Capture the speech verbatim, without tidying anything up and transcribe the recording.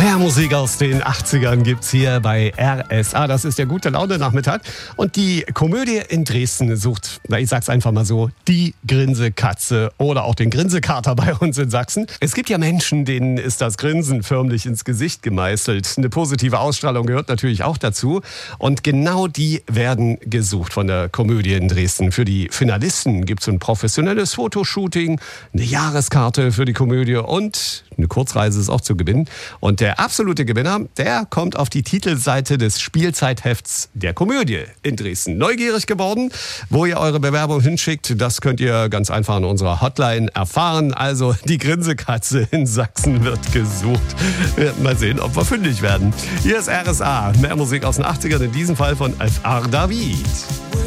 Mehr Musik aus den achtzigern gibt's hier bei R S A. Das ist der gute Laune-Nachmittag. Und die Komödie in Dresden sucht, na, ich sag's einfach mal so, die Grinsekatze oder auch den Grinsekater bei uns in Sachsen. Es gibt ja Menschen, denen ist das Grinsen förmlich ins Gesicht gemeißelt. Eine positive Ausstrahlung gehört natürlich auch dazu. Und genau die werden gesucht von der Komödie in Dresden. Für die Finalisten gibt's ein professionelles Fotoshooting, eine Jahreskarte für die Komödie und eine Kurzreise ist auch zu gewinnen. Und der absolute Gewinner, der kommt auf die Titelseite des Spielzeithefts der Komödie in Dresden. Neugierig geworden, wo ihr eure Bewerbung hinschickt, das könnt ihr ganz einfach an unserer Hotline erfahren. Also die Grinsekatze in Sachsen wird gesucht. Mal sehen, ob wir fündig werden. Hier ist R S A, mehr Musik aus den achtzigern, in diesem Fall von Alf Ardavid.